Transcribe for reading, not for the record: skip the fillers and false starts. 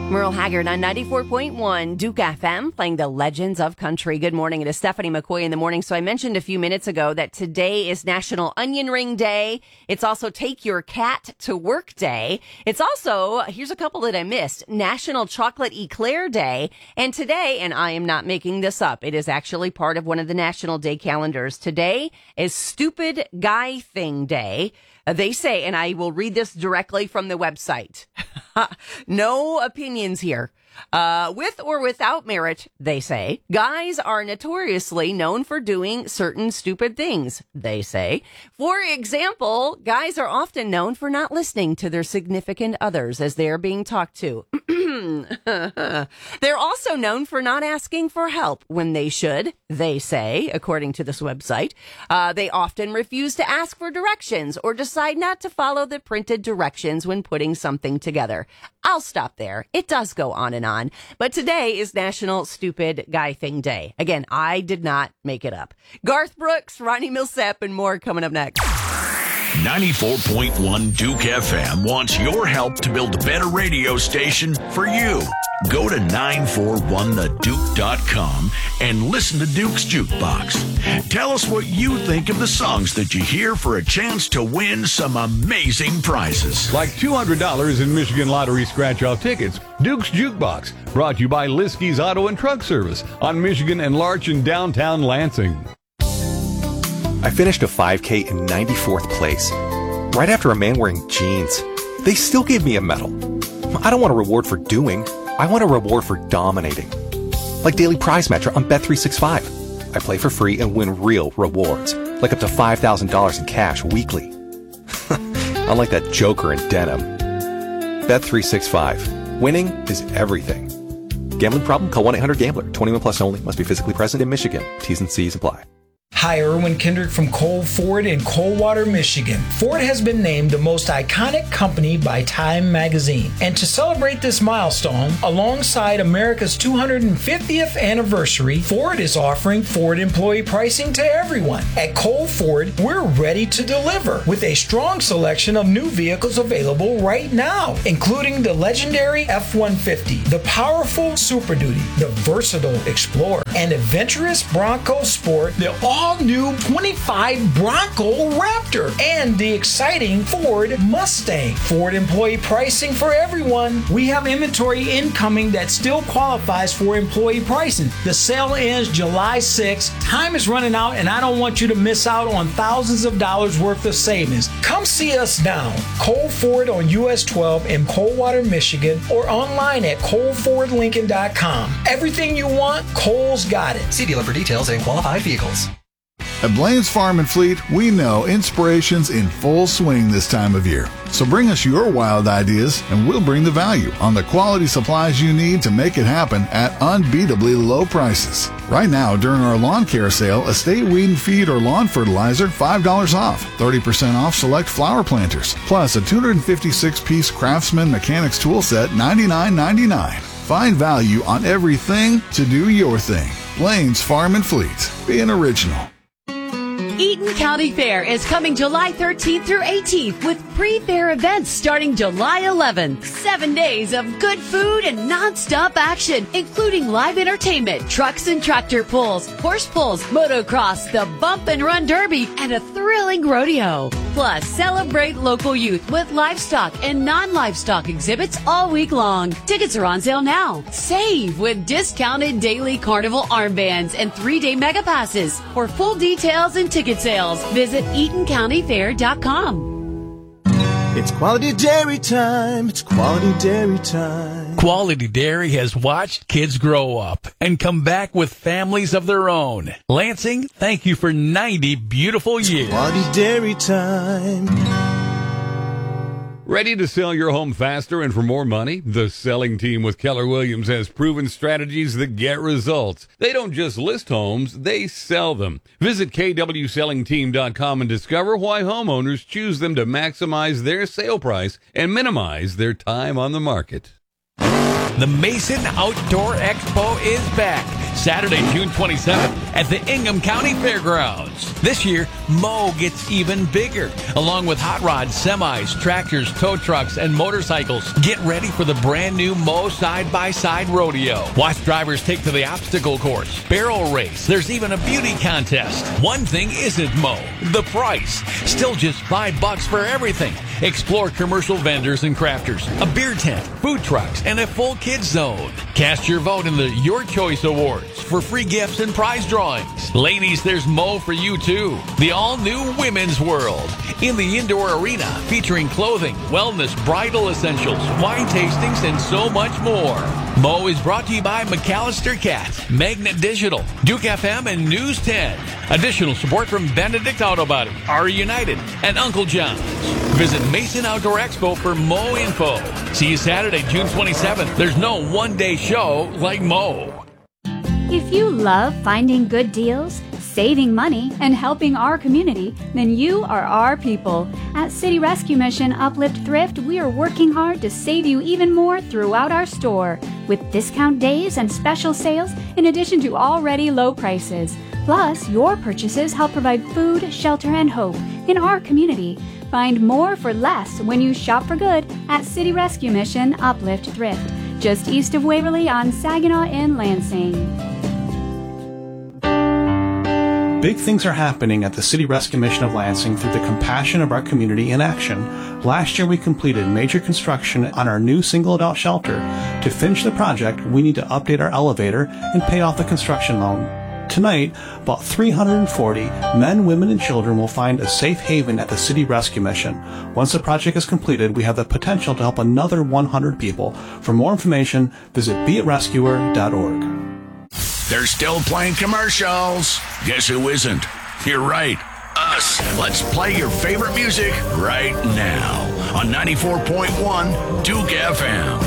Merle Haggard on 94.1 Duke FM, playing the Legends of Country. Good morning. It is Stephanie McCoy in the morning. So I mentioned a few minutes ago that today is National Onion Ring Day. It's also Take Your Cat to Work Day. It's also, here's a couple that I missed, National Chocolate Eclair Day. And today, and I am not making this up, it is actually part of one of the national day calendars. Today is Stupid Guy Thing Day. They say, and I will read this directly from the website, no opinions here. With or without merit, they say, guys are notoriously known for doing certain stupid things, they say. For example, guys are often known for not listening to their significant others as they are being talked to. They're also known for not asking for help when they should, they say, according to this website. They often refuse to ask for directions or decide not to follow the printed directions when putting something together. I'll stop there. It does go on and on. But today is National Stupid Guy Thing Day. Again, I did not make it up. Garth Brooks, Ronnie Millsap, and more coming up next. 94.1 Duke FM wants your help to build a better radio station for you. Go to 941theduke.com and listen to Duke's Jukebox. Tell us what you think of the songs that you hear for a chance to win some amazing prizes. Like $200 in Michigan Lottery scratch-off tickets. Duke's Jukebox, brought to you by Liskey's Auto and Truck Service on Michigan and Larch in downtown Lansing. I finished a 5K in 94th place, right after a man wearing jeans. They still gave me a medal. I don't want a reward for doing. I want a reward for dominating. Like Daily Prize Matcher on Bet365. I play for free and win real rewards, like up to $5,000 in cash weekly. Unlike that joker in denim. Bet365. Winning is everything. Gambling problem? Call 1-800-GAMBLER. 21 plus only. Must be physically present in Michigan. T's and C's apply. Hi, Erwin Kendrick from Cole Ford in Coldwater, Michigan. Ford has been named the most iconic company by Time magazine. And to celebrate this milestone, alongside America's 250th anniversary, Ford is offering Ford employee pricing to everyone. At Cole Ford, we're ready to deliver with a strong selection of new vehicles available right now, including the legendary F-150, the powerful Super Duty, the versatile Explorer, and adventurous Bronco Sport, the all-new 25 Bronco Raptor, and the exciting Ford Mustang. Ford employee pricing for everyone. We have inventory incoming that still qualifies for employee pricing. The sale ends July 6th. Time is running out, and I don't want you to miss out on thousands of dollars worth of savings. Come see us now. Cole Ford on US 12 in Coldwater, Michigan, or online at ColeFordLincoln.com. Everything you want, Cole's got it. See dealer for details and qualified vehicles. At Blaine's Farm and Fleet, we know inspiration's in full swing this time of year. So bring us your wild ideas and we'll bring the value on the quality supplies you need to make it happen at unbeatably low prices. Right now, during our lawn care sale, Estate Weed and Feed or lawn fertilizer, $5 off, 30% off select flower planters, plus a 256-piece Craftsman Mechanics tool set, $99.99. Find value on everything to do your thing. Blaine's Farm and Fleet. Be an original. Eaton County Fair is coming July 13th through 18th with pre-fair events starting July 11th. 7 days of good food and non-stop action, including live entertainment, trucks and tractor pulls, horse pulls, motocross, the Bump and Run Derby, and a thrilling rodeo. Plus, celebrate local youth with livestock and non-livestock exhibits all week long. Tickets are on sale now. Save with discounted daily carnival armbands and 3-day mega passes. For full details and ticket sales, visit EatonCountyFair.com. It's Quality Dairy time. It's Quality Dairy time. Quality Dairy has watched kids grow up and come back with families of their own. Lansing, thank you for 90 beautiful years. Quality Dairy time. Ready to sell your home faster and for more money? The selling team with Keller Williams has proven strategies that get results. They don't just list homes, they sell them. Visit kwsellingteam.com and discover why homeowners choose them to maximize their sale price and minimize their time on the market. The Mason Outdoor Expo is back. Saturday, June 27th at the Ingham County Fairgrounds. This year, Moe gets even bigger. Along with hot rods, semis, tractors, tow trucks, and motorcycles, get ready for the brand new Moe Side-by-Side Rodeo. Watch drivers take to the obstacle course, barrel race. There's even a beauty contest. One thing isn't Moe: the price. Still just $5 for everything. Explore commercial vendors and crafters, a beer tent, food trucks, and a full kids zone. Cast your vote in the Your Choice Awards for free gifts and prize drawings. Ladies, there's Moe for you too. The all-new Women's World in the indoor arena, featuring clothing, wellness, bridal essentials, wine tastings, and so much more. Moe is brought to you by McAllister Cat, Magnet Digital, Duke FM, and News 10. Additional support from Benedict Auto Body, R United, and Uncle John's. Visit Mason Outdoor Expo for Moe info. See you Saturday, June 27th. There's no one-day show like Moe. If you love finding good deals, saving money, and helping our community, then you are our people. At City Rescue Mission Uplift Thrift, we are working hard to save you even more throughout our store, with discount days and special sales in addition to already low prices. Plus, your purchases help provide food, shelter, and hope in our community. Find more for less when you shop for good at City Rescue Mission Uplift Thrift, just east of Waverly on Saginaw in Lansing. Big things are happening at the City Rescue Mission of Lansing through the compassion of our community in action. Last year we completed major construction on our new single adult shelter. To finish the project, we need to update our elevator and pay off the construction loan. Tonight, about 340 men, women, and children will find a safe haven at the City Rescue Mission. Once the project is completed, we have the potential to help another 100 people. For more information, visit beitrescuer.org. They're still playing commercials. Guess who isn't? You're right. Us. Let's play your favorite music right now on 94.1 Duke FM.